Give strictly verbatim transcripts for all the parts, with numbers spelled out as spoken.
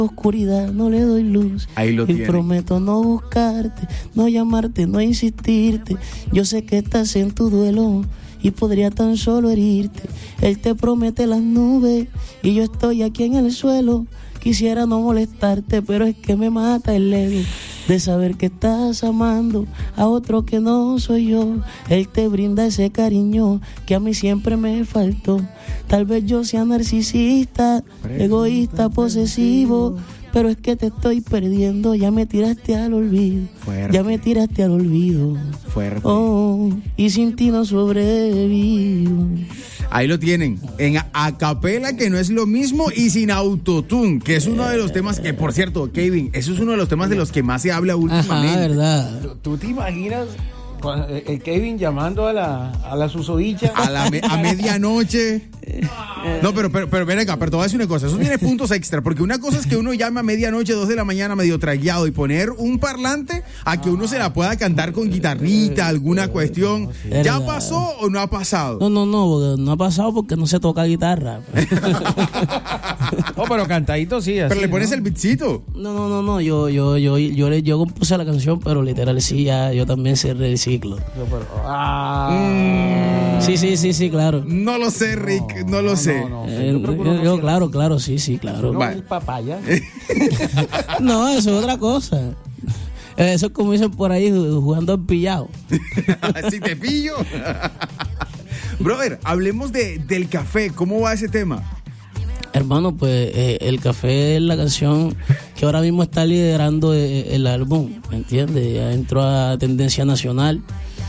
oscuridad no le doy luz. Ahí lo y tiene. prometo no buscarte, no llamarte, no insistirte. Yo sé que estás en tu duelo y podría tan solo herirte. Él te promete las nubes y yo estoy aquí en el suelo. Quisiera no molestarte, pero es que me mata el ego de saber que estás amando a otro que no soy yo. Él te brinda ese cariño que a mí siempre me faltó. Tal vez yo sea narcisista, egoísta, posesivo, pero es que te estoy perdiendo. Ya me tiraste al olvido. Fuerte. Ya me tiraste al olvido. Fuerte. Oh, y sin ti no sobrevivo. Ahí lo tienen, en a capela, que no es lo mismo, y sin autotune, que es uno de los temas que, por cierto, Kevin, eso es uno de los temas de los que más se habla últimamente. Ajá, verdad. ¿Tú, tú te imaginas el Kevin llamando a la, a la susodicha? A, la me, a medianoche. No, pero, pero, pero ven acá, pero te voy a decir una cosa, eso tiene puntos extra, porque una cosa es que uno llame a medianoche, dos de la mañana, medio tragueado, y poner un parlante a que uno se la pueda cantar con guitarrita, alguna cuestión. ¿Ya pasó o no ha pasado? No, no, no, porque no ha pasado porque no se toca guitarra. Oh, pero cantadito sí, así, Pero le pones ¿no? el beatcito. No, no, no, no, yo, yo, yo, yo, le- yo compuse la canción, pero literal sí, ya, yo también sé reciclo. Ah. Sí, sí, sí, sí, claro. No lo sé, Rick, no, lo sé. No, no, sí, Eh, yo creo que uno yo- no yo, siente- claro, claro, sí, sí, claro. No, Vale. el papaya. No, eso es otra cosa. Eso es como dicen por ahí, ju- jugando al pillado. Si te pillo. Brother, hablemos de, del café. ¿Cómo va ese tema? Hermano, pues eh, el café es la canción que ahora mismo está liderando eh, el álbum, ¿me entiendes? Ya entró a tendencia nacional.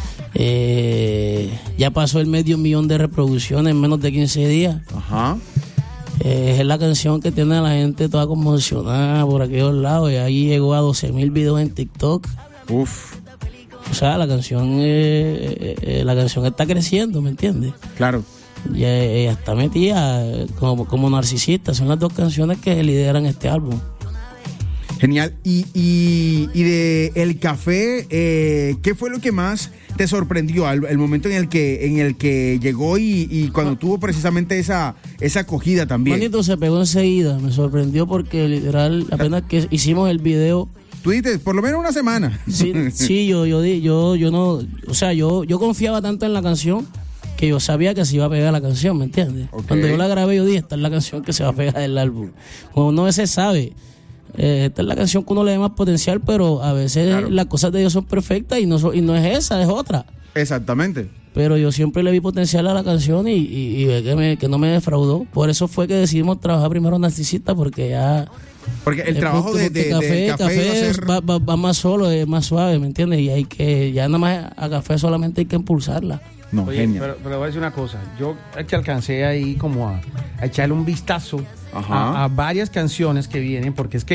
Eh, ya pasó el medio millón de reproducciones en menos de quince días. Ajá. Eh, es la canción que tiene a la gente toda conmocionada por aquellos lados. Y ahí llegó a doce mil videos en TikTok. Uf, O sea, la canción eh, eh, eh, la canción está creciendo, ¿me entiendes? claro. Y eh, ella está metida eh, como, como narcisista. Son las dos canciones que lideran este álbum. Genial. Y, y, y de el café, eh, ¿qué fue lo que más te sorprendió al el momento en el que en el que llegó y, y cuando tuvo precisamente esa esa acogida también? Manito se pegó enseguida. Me sorprendió porque literal, apenas que hicimos el video. Tú dices, por lo menos una semana. Sí, sí, yo, yo, di- yo, yo no, o sea, yo, yo confiaba tanto en la canción que yo sabía que se iba a pegar la canción, ¿me entiendes? Ok. Cuando yo la grabé, yo dije, esta es la canción que se va a pegar del álbum. Como uno a veces sabe, eh, esta es la canción que uno le da más potencial, pero a veces Claro. las cosas de Dios son perfectas y no, son- y no es esa, es otra. Exactamente. Pero yo siempre le vi potencial a la canción y, y, y ve que, me, que no me defraudó. Por eso fue que decidimos trabajar primero Narcisista, porque ya... Porque el Eh, trabajo porque- de, porque de- café, del café, café iba a ser... va, va- va más solo, es más suave, ¿me entiendes? Y hay que, ya nada más a café solamente hay que impulsarla. No, Oye, genial. pero, pero voy a decir una cosa. Yo es que alcancé ahí como a, a echarle un vistazo Ajá. a, a varias canciones que vienen, porque es que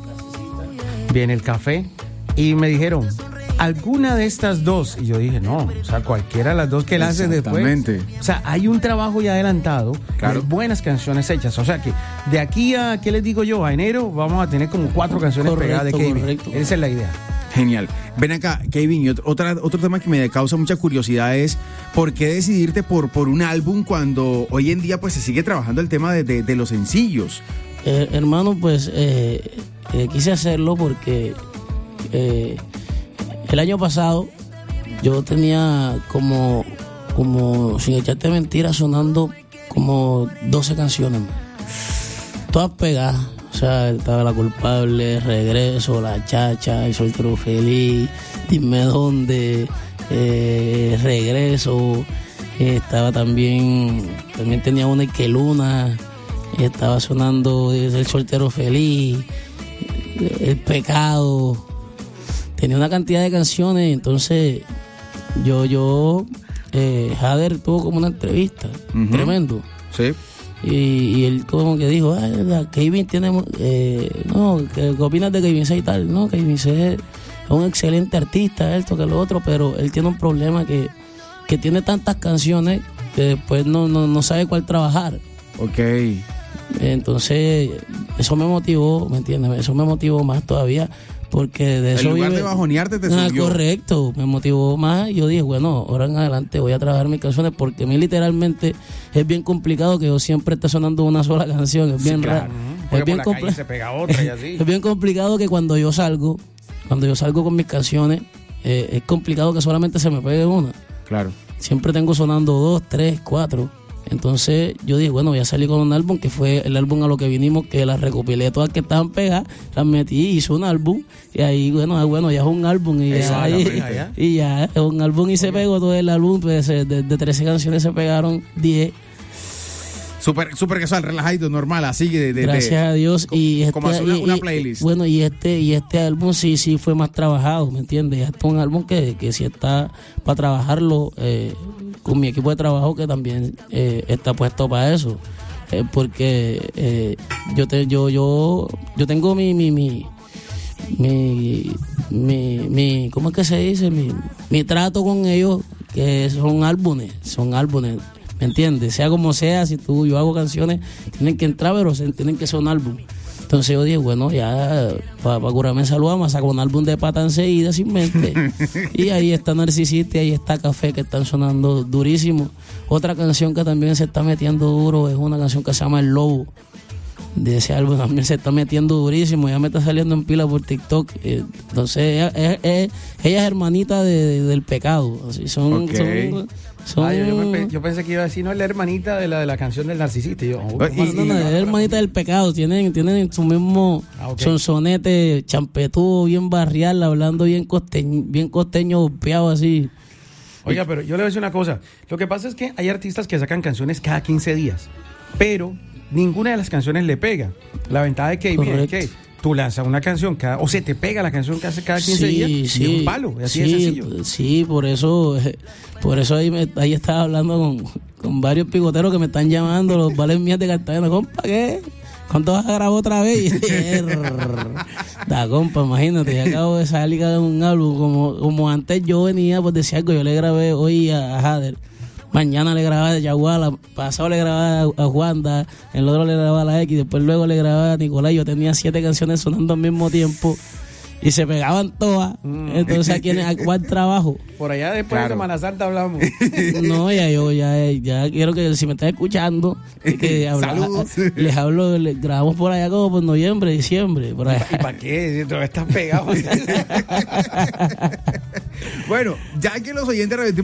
viene el café y me dijeron, ¿alguna de estas dos? Y yo dije, no, o sea, cualquiera de las dos que lancen después. Exactamente. O sea, hay un trabajo ya adelantado, Claro. de buenas canciones hechas. O sea que de aquí a, ¿qué les digo yo? A enero vamos a tener como cuatro canciones Correcto, pegadas de Kevin. correcto. Esa es la idea. Genial. Ven acá, Kevin, y otro, otra, otro tema que me causa mucha curiosidad es ¿por qué decidirte por, por un álbum cuando hoy en día pues se sigue trabajando el tema de, de, de los sencillos? Eh, hermano, pues eh, eh, quise hacerlo porque eh, el año pasado yo tenía como, como, sin echarte mentiras, sonando como doce canciones, todas pegadas. O sea, estaba La Culpable, Regreso, La Chacha, El Soltero Feliz, Dime Dónde, eh, Regreso. Eh, estaba también, también tenía una y que Luna, estaba sonando El Soltero Feliz, El Pecado. Tenía una cantidad de canciones, entonces yo, yo, eh, Jader tuvo como una entrevista, Ujú. tremendo. Sí. Y, y él como que dijo, ah, la Kevin tiene, eh, no, ¿qué, qué opinas de Kevin C y tal? No, Kevin C es un excelente artista, esto que lo otro, pero él tiene un problema que, que tiene tantas canciones que después no, no, no sabe cuál trabajar. Ok. Entonces, eso me motivó, ¿me entiendes? Eso me motivó más todavía, porque de eso En lugar vive- de bajonearte, te Ah, subió. correcto, me motivó más. Yo dije, bueno, ahora en adelante voy a trabajar mis canciones, porque a mí literalmente es bien complicado que yo siempre esté sonando una sola canción, es bien claro. raro. porque es bien, por la calle compl- se pega otra y así. es bien complicado que cuando yo salgo, cuando yo salgo con mis canciones, eh, es complicado que solamente se me pegue una. Claro. Siempre tengo sonando dos, tres, cuatro. Entonces yo dije, bueno, voy a salir con un álbum que fue el álbum a lo que vinimos, que las recopilé todas que estaban pegadas, las metí, hice un álbum y ahí, bueno, bueno ya es un álbum y Eso, ya, la y, pega, ya. y ya es un álbum y se pegó todo el álbum, pues de, de trece canciones se pegaron diez. Súper, súper casual, relajadito, normal, así de, de Gracias de- a Dios. Y este, como hacer una- y- una y- playlist. Bueno, y este y este álbum sí sí fue más trabajado, ¿me entiendes? Este es un álbum que, que sí está para trabajarlo eh, con mi equipo de trabajo, que también eh, está puesto para eso. Eh, porque eh, yo te yo yo yo tengo mi mi mi mi, mi, mi ¿cómo es que se dice? Mi, mi trato con ellos, que son álbumes, son álbumes. ¿Me entiendes? Sea como sea, si tú yo hago canciones, tienen que entrar, pero se, tienen que ser un álbum. Entonces yo dije, bueno, ya para pa curarme salud, vamos a sacar un álbum de pata enseguida, sin mente. Y ahí está Narcisista, y ahí está Café, que están sonando durísimo. Otra canción que también se está metiendo duro es una canción que se llama El Lobo. De ese álbum también se está metiendo durísimo, ya me está saliendo en pila por TikTok. Eh, Entonces ella, ella- ella- ella es hermanita de- de- del pecado. Así son, Ok. son, son- Ah, yo, yo me pe- yo pensé que iba a decir, no, es la hermanita de la, de la canción del Narcisista. Y yo, oh, Y- no, no, no, es hermanita del pecado. Tienen, tienen su mismo Ah, ok. sonsonete, champetudo, bien barrial, hablando bien costeño, bien costeño, golpeado así. Oiga, pero yo le voy a decir una cosa. Lo que pasa es que hay artistas que sacan canciones cada quince días, pero ninguna de las canciones le pega. La ventaja de que Correcto. es que tú lanzas una canción cada, o se te pega la canción que hace cada quince días y es un palo. Así sí, de sencillo. sí, por eso, eh, por eso ahí, me, ahí estaba hablando con, con varios picoteros que me están llamando, los vales mías de Cartagena. Compa, ¿qué? ¿Cuánto vas a grabar otra vez? Y dije, da, compa, imagínate, ya acabo de salir de un álbum. Como, como antes yo venía, pues decía algo, yo le grabé hoy a, a Jader. Mañana le grababa a Yaguala, pasado le grababa a, a Juanda, el otro le grababa a la X, después luego le grababa a Nicolás. Yo tenía siete canciones sonando al mismo tiempo y se pegaban todas. Entonces, ¿a quién, a cuál trabajo? Por allá después Claro. de Semana Santa hablamos. No, ya yo ya, ya quiero que si me están escuchando, que, que habla- Saludos. les hablo, les grabamos por allá como por noviembre, diciembre, por allá. ¿Y para qué? Si tú estás pegado. Bueno, ya que los oyentes de